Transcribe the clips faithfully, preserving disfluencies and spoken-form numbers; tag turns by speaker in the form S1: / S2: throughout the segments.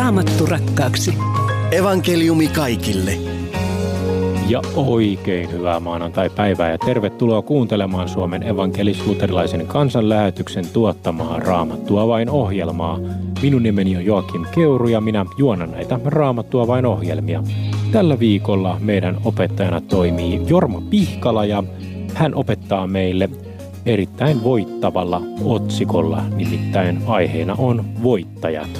S1: Raamattu rakkaaksi.
S2: Evankeliumi kaikille.
S3: Ja oikein hyvää maanantai-päivää ja tervetuloa kuuntelemaan Suomen evankelis-luterilaisen kansanlähetyksen tuottamaa Raamattua vain -ohjelmaa. Minun nimeni on Joakim Keuru ja minä juonan näitä Raamattua vain -ohjelmia. Tällä viikolla meidän opettajana toimii Jorma Pihkala ja hän opettaa meille erittäin voittavalla otsikolla, nimittäin aiheena on voittajat.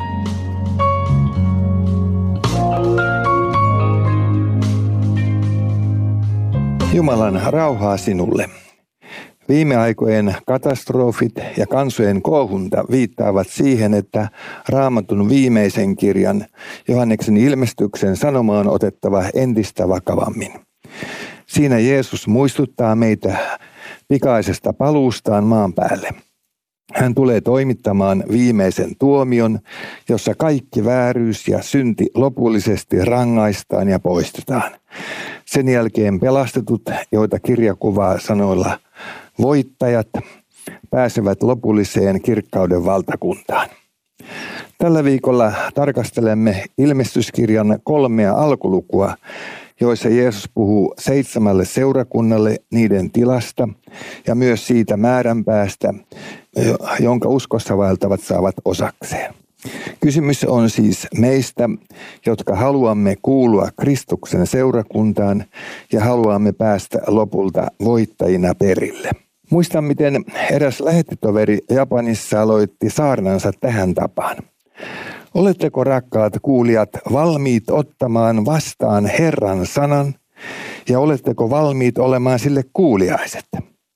S4: Jumalan rauhaa sinulle. Viime aikojen katastrofit ja kansojen kuohunta viittaavat siihen, että Raamatun viimeisen kirjan, Johanneksen ilmestyksen sanoma on otettava entistä vakavammin. Siinä Jeesus muistuttaa meitä pikaisesta paluustaan maan päälle. Hän tulee toimittamaan viimeisen tuomion, jossa kaikki vääryys ja synti lopullisesti rangaistaan ja poistetaan. Sen jälkeen pelastetut, joita kirja kuvaa sanoilla voittajat, pääsevät lopulliseen kirkkauden valtakuntaan. Tällä viikolla tarkastelemme ilmestyskirjan kolmea alkulukua, joissa Jeesus puhuu seitsemälle seurakunnalle niiden tilasta ja myös siitä määränpäästä, jonka uskossa vaeltavat saavat osakseen. Kysymys on siis meistä, jotka haluamme kuulua Kristuksen seurakuntaan ja haluamme päästä lopulta voittajina perille. Muistan, miten eräs lähettitoveri Japanissa aloitti saarnansa tähän tapaan. Oletteko, rakkaat kuulijat, valmiit ottamaan vastaan Herran sanan ja oletteko valmiit olemaan sille kuuliaiset?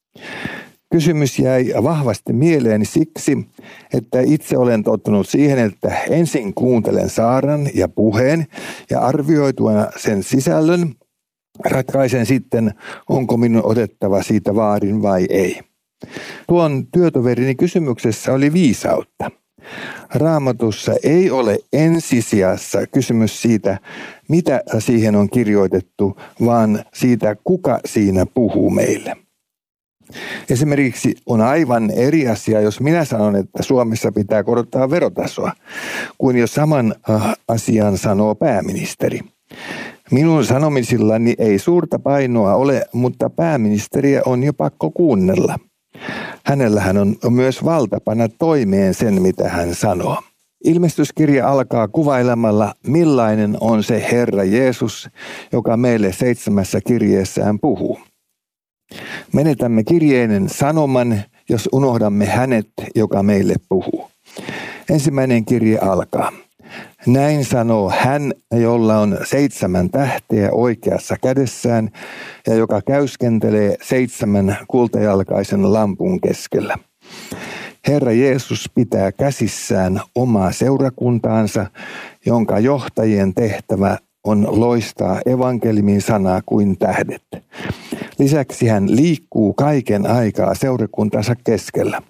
S4: Kysymys jäi vahvasti mieleeni siksi, että itse olen tottunut siihen, että ensin kuuntelen saarnan ja puheen ja arvioituana sen sisällön ratkaisen sitten, onko minun otettava siitä vaarin vai ei. Tuon työtoverini kysymyksessä oli viisautta. Raamatussa ei ole ensisijassa kysymys siitä, mitä siihen on kirjoitettu, vaan siitä, kuka siinä puhuu meille. Esimerkiksi on aivan eri asia, jos minä sanon, että Suomessa pitää korottaa verotasoa, kuin jos saman asian sanoo pääministeri. Minun sanomisillani ei suurta painoa ole, mutta pääministeriä on jo pakko kuunnella. Hänellähän on myös valta panna toimeen sen, mitä hän sanoo. Ilmestyskirja alkaa kuvailemalla, millainen on se Herra Jeesus, joka meille seitsemässä kirjeessään puhuu. Menetämme kirjeinen sanoman, jos unohdamme hänet, joka meille puhuu. Ensimmäinen kirje alkaa. Näin sanoo hän, jolla on seitsemän tähteä oikeassa kädessään ja joka käyskentelee seitsemän kultajalkaisen lampun keskellä. Herra Jeesus pitää käsissään omaa seurakuntaansa, jonka johtajien tehtävä on loistaa evankeliumin sanaa kuin tähdet. Lisäksi hän liikkuu kaiken aikaa seurakuntansa keskellä.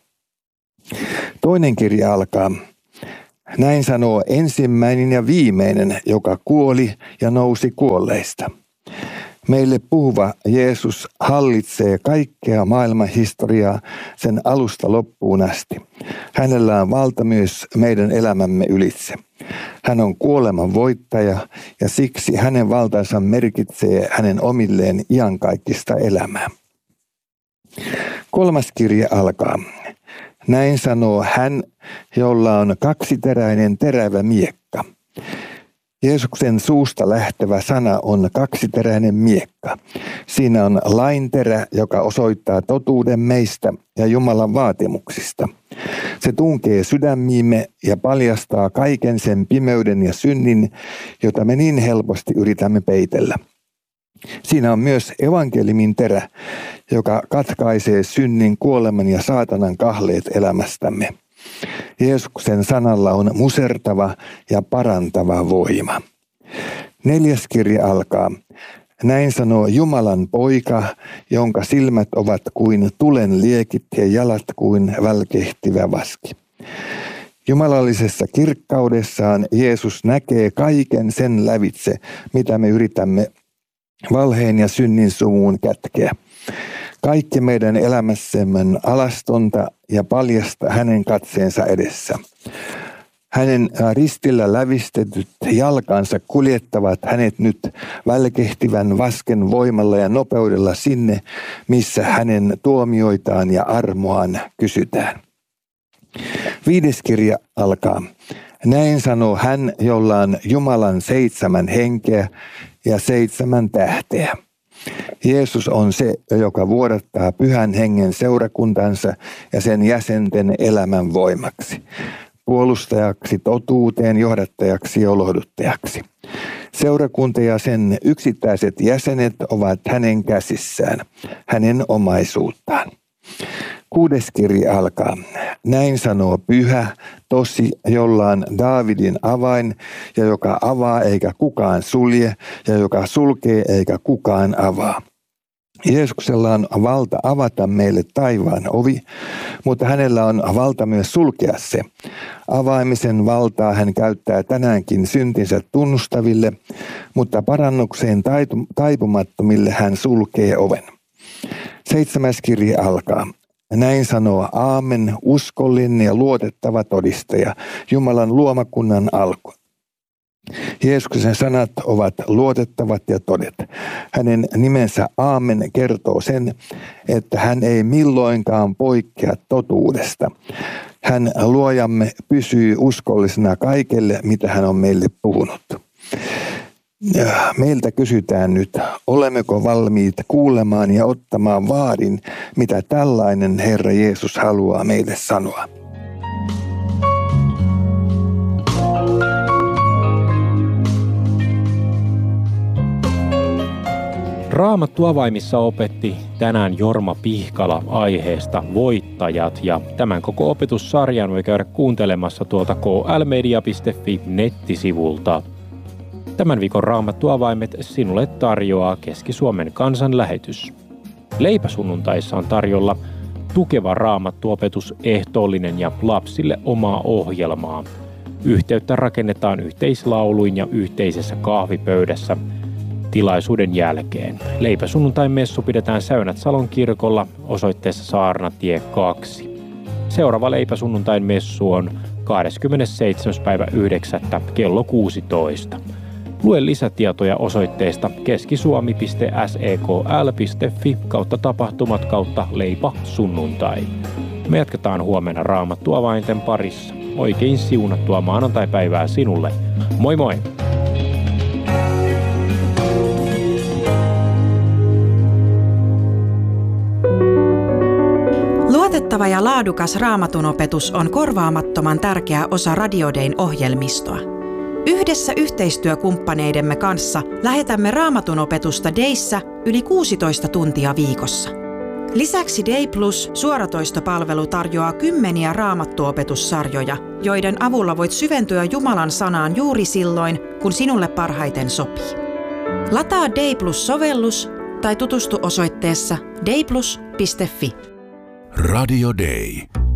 S4: Toinen kirje alkaa. Näin sanoo ensimmäinen ja viimeinen, joka kuoli ja nousi kuolleista. Meille puhuva Jeesus hallitsee kaikkea maailman historiaa sen alusta loppuun asti. Hänellä on valta myös meidän elämämme ylitse. Hän on kuoleman voittaja ja siksi hänen valtansa merkitsee hänen omilleen iankaikkista elämää. Kolmas kirje alkaa. Näin sanoo hän, jolla on kaksiteräinen terävä miekka. Jeesuksen suusta lähtevä sana on kaksiteräinen miekka. Siinä on lainterä, joka osoittaa totuuden meistä ja Jumalan vaatimuksista. Se tunkee sydämiimme ja paljastaa kaiken sen pimeyden ja synnin, jota me niin helposti yritämme peitellä. Siinä on myös evankeliumin terä, joka katkaisee synnin, kuoleman ja saatanan kahleet elämästämme. Jeesuksen sanalla on musertava ja parantava voima. Neljäs kirja alkaa. Näin sanoo Jumalan poika, jonka silmät ovat kuin tulen liekit ja jalat kuin välkehtivä vaski. Jumalallisessa kirkkaudessaan Jeesus näkee kaiken sen lävitse, mitä me yritämme valheen ja synnin sumuun kätkeä. Kaikki meidän elämässämme alastonta ja paljasta hänen katseensa edessä. Hänen ristillä lävistetyt jalkansa kuljettavat hänet nyt välkehtivän vasken voimalla ja nopeudella sinne, missä hänen tuomioitaan ja armoaan kysytään. Viides kirja alkaa. Näin sanoo hän, jolla on Jumalan seitsemän henkeä ja seitsemän tähteä. Jeesus on se, joka vuodattaa pyhän hengen seurakuntansa ja sen jäsenten elämän voimaksi, puolustajaksi, totuuteen, johdattajaksi ja lohduttajaksi. Seurakunta ja sen yksittäiset jäsenet ovat hänen käsissään, hänen omaisuuttaan. Kuudes kirja alkaa. Näin sanoo pyhä, tosi, jolla on Daavidin avain ja joka avaa eikä kukaan sulje ja joka sulkee eikä kukaan avaa. Jeesuksella on valta avata meille taivaan ovi, mutta hänellä on valta myös sulkea se. Avaamisen valtaa hän käyttää tänäänkin syntinsä tunnustaville, mutta parannukseen taipumattomille hän sulkee oven. Seitsemäs kirja alkaa. Näin sanoo aamen, uskollinen ja luotettava todistaja, Jumalan luomakunnan alku. Jeesuksen sanat ovat luotettavat ja todet. Hänen nimensä aamen kertoo sen, että hän ei milloinkaan poikkea totuudesta. Hän luojamme pysyy uskollisena kaikelle, mitä hän on meille puhunut. Meiltä kysytään nyt, olemmeko valmiit kuulemaan ja ottamaan vaarin, mitä tällainen Herra Jeesus haluaa meille sanoa.
S3: Raamattu avaimissa opetti tänään Jorma Pihkala aiheesta voittajat, ja tämän koko opetussarjan voi käydä kuuntelemassa tuolta k l media piste f i nettisivulta. Tämän viikon Raamattu avaimet sinulle tarjoaa Keski-Suomen kansanlähetys. Leipäsunnuntaissa on tarjolla tukeva Raamattuopetus, ehtoollinen ja lapsille omaa ohjelmaa. Yhteyttä rakennetaan yhteislauluin ja yhteisessä kahvipöydässä tilaisuuden jälkeen. Leipäsunnuntain messu pidetään Säynät-Salon kirkolla osoitteessa Saarnatie kaksi. Seuraava leipäsunnuntain messu on kahdeskymmenesseitsemäs päivä yhdeksättä kello kuusitoista. Lue lisätietoja osoitteesta keskisuomi piste sekl piste f i kautta tapahtumat kautta leipä sunnuntai. Me jatketaan huomenna Raamattu avainten parissa. Oikein siunattua maanantaipäivää sinulle. Moi moi!
S1: Luotettava ja laadukas Raamatun opetus on korvaamattoman tärkeä osa Radio Dayn ohjelmistoa. Yhdessä yhteistyökumppaneidemme kanssa lähetämme Raamatun opetusta Dayssä yli kuusitoista tuntia viikossa. Lisäksi Day Plus suoratoistopalvelu tarjoaa kymmeniä Raamattuopetussarjoja, joiden avulla voit syventyä Jumalan sanaan juuri silloin, kun sinulle parhaiten sopii. Lataa Day Plus-sovellus tai tutustu osoitteessa dayplus piste f i.
S5: Radio Day.